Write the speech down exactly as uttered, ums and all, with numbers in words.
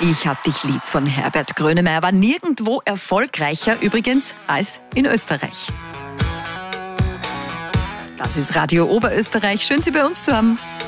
Ich hab dich lieb von Herbert Grönemeyer war nirgendwo erfolgreicher übrigens als in Österreich. Das ist Radio Oberösterreich. Schön, Sie bei uns zu haben.